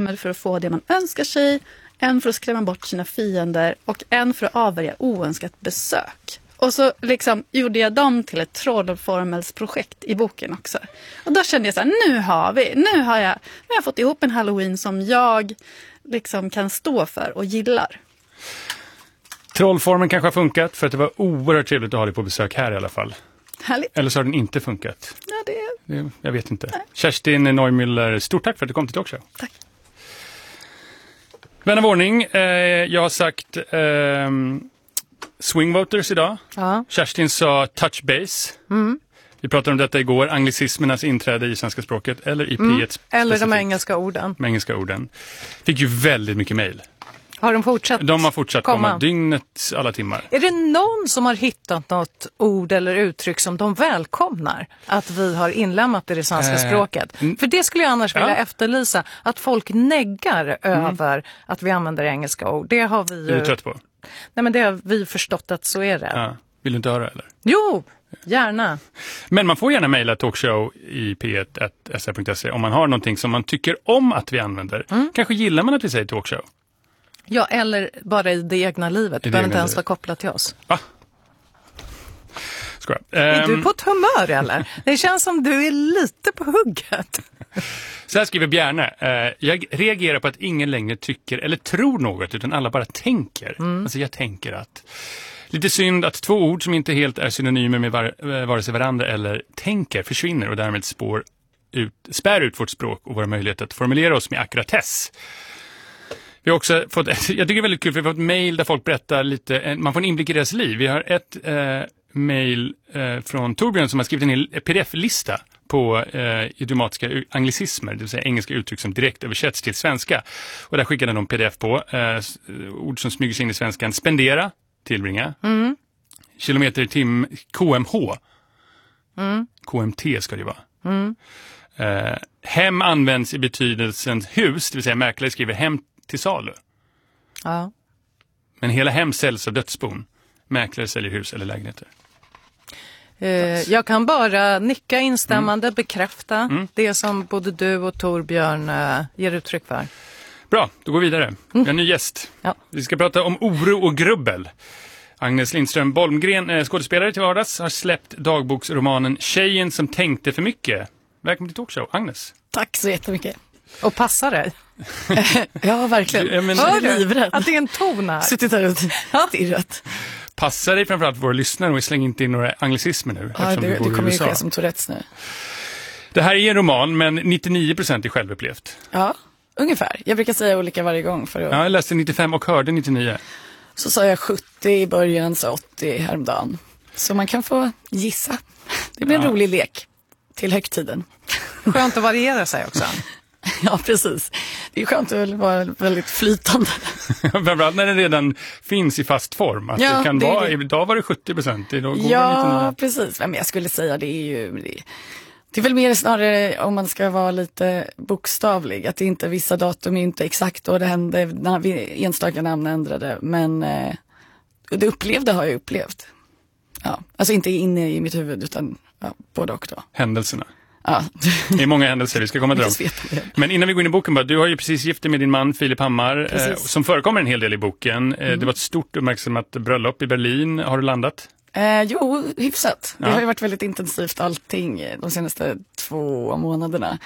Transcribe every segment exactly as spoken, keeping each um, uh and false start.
trollformel för att få det man önskar sig, en för att skrämma bort sina fiender och en för att avvärja oönskat besök. Och så liksom gjorde jag dem till ett trollformelsprojekt i boken också. Och då kände jag så här, nu har vi, nu har jag, nu har jag fått ihop en Halloween som jag liksom kan stå för och gillar. Trollformen kanske har funkat för att det var oerhört trevligt att ha dig på besök här i alla fall. Härligt. Eller så har den inte funkat. Ja, det... det jag vet inte. Nej. Kerstin Neumüller, stort tack för att du kom till Talkshow. Tack. Vän av ordning, eh, jag har sagt eh, swing voters idag. Ja. Kerstin sa touch base. Mm. Vi pratade om detta igår, anglicismernas inträde i svenska språket eller i Mm. P ett. Eller de engelska orden. De engelska orden. Fick ju väldigt mycket mejl. Har de fortsatt De har fortsatt komma, komma dygnets alla timmar. Är det någon som har hittat något ord eller uttryck som de välkomnar att vi har inlämnat i det svenska äh, språket? Mm. För det skulle jag annars vilja ja. efterlysa. Att folk neggar mm. över att vi använder engelska ord. Det har vi ju... Är du trött på? Nej, men det har vi förstått att så är det. Ja. Vill du inte höra eller? Jo, gärna. Men man får gärna mejla talkshow i p ett at s r punkt se om man har någonting som man tycker om att vi använder. Mm. Kanske gillar man att vi säger talkshow. Ja, eller bara i det egna livet. Det behöver inte ens livet. vara kopplat till oss. Va? Skoja. Är um, du på ett humör eller? Det känns som du är lite på hugget. Så här skriver Bjärne. Uh, jag reagerar på att ingen längre tycker eller tror något utan alla bara tänker. Mm. Alltså jag tänker att... Lite synd att två ord som inte helt är synonymer med var, vare sig varandra eller tänker försvinner och därmed spår ut, spär ut vårt språk och våra möjligheter att formulera oss med akkuratess. Vi har också fått, jag tycker det är väldigt kul för vi har fått mejl där folk berättar lite, man får en inblick i deras liv. Vi har ett eh, mejl eh, från Torbjörn som har skrivit en hel P D F-lista på eh, idiomatiska anglicismer, det vill säga engelska uttryck som direkt översätts till svenska. Och där skickade de P D F på eh, ord som smyger sig in i svenskan. Spendera, tillbringa. Mm. Kilometer i tim, K M H. Mm. K M T ska det vara. Mm. Eh, hem används i betydelsen hus, det vill säga mäklare skriver hem till salu. Ja. Men hela hem säljs av dödsbon. Mäklare säljer hus eller lägenheter. Eh, jag kan bara nicka instämmande, Mm. bekräfta Mm. det som både du och Torbjörn eh, ger uttryck för. Bra, då går vi vidare. Mm. Vi har en ny gäst. Ja. Vi ska prata om oro och grubbel. Agnes Lindström Bolmgren, eh, skådespelare till vardags, har släppt dagboksromanen Tjejen som tänkte för mycket. Välkommen till Talkshow, Agnes. Tack så jättemycket. Och passar dig. Ja, verkligen. Du, men, Hör är livrädd. du att det är en ton här? Suttit här och stirrat. Passar dig framförallt våra lyssnare och släng inte in några anglicismer nu. Ja, eftersom det, du bor det i kommer ju U S A. ske som Tourettes nu. Det här är en roman, men nittionio procent är självupplevt. Ja, ungefär. Jag brukar säga olika varje gång. För att... Ja, jag läste nittiofem och hörde nittionio. Så sa jag sjuttio i början, så åttio häromdagen. Så man kan få gissa. Det blir en Ja. rolig lek till högtiden. Skönt att variera sig också. Ja, precis. Det är skönt att vara väldigt flytande. Framförallt när det redan finns i fast form. Att Ja, det kan det är vara, det. idag var det sjuttio procent. Idag går Ja, det nittionio. precis. Men jag skulle säga det är ju... Det, det är väl mer snarare om man ska vara lite bokstavlig. Att det inte vissa datum är inte exakt då det hände. När vi enstaka namn ändrade. Men eh, det upplevde har jag upplevt. Ja, alltså inte inne i mitt huvud utan ja, både och då. Händelserna. Ja. Det är många händelser, vi ska komma till dem. Inte sveta med. Men innan vi går in i boken, bara, du har ju precis gift dig med din man Filip Hammar, eh, som förekommer en hel del i boken. Eh, Mm. Det var ett stort uppmärksammat bröllop i Berlin. Har du landat? Eh, jo, hyfsat. Det Ja. har ju varit väldigt intensivt allting de senaste två månaderna.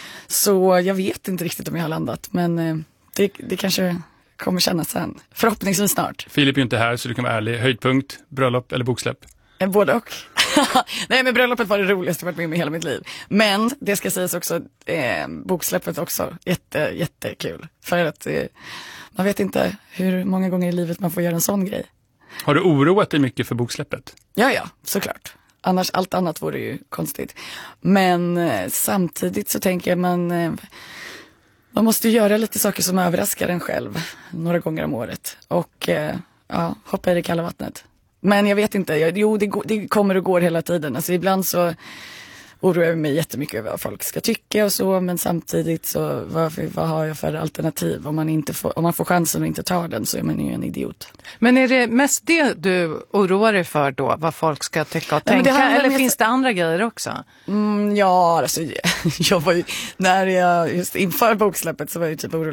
Så jag vet inte riktigt om jag har landat, men eh, det, det kanske kommer kännas sen. Förhoppningsvis snart. Filip är ju inte här, så du kan vara ärlig. Höjdpunkt, bröllop eller boksläpp? Eh, både och. Nej, men bröllopet var det roligaste jag varit med om i hela mitt liv. Men det ska sägas också, eh, boksläppet också, jätte, jättekul. För att eh, man vet inte hur många gånger i livet man får göra en sån grej. Har du oroat dig mycket för boksläppet? Ja, ja, såklart. Annars, allt annat vore ju konstigt. Men eh, samtidigt så tänker jag man, eh, man måste ju göra lite saker som överraskar en själv några gånger om året. Och eh, ja, hoppa i det kalla vattnet. Men jag vet inte, jag, jo det, går, det kommer och går hela tiden. Alltså ibland så oroar jag mig jättemycket över vad folk ska tycka och så. Men samtidigt så, vad, vad har jag för alternativ? Om man, inte får, om man får chansen och inte tar den så är man ju en idiot. Men är det mest det du oroar dig för då? Vad folk ska tycka och Nej, men det tänka? handlar Eller om- finns det andra grejer också? Mm, ja, alltså jag var ju, när jag just inför boksläppet så var jag ju typ orolig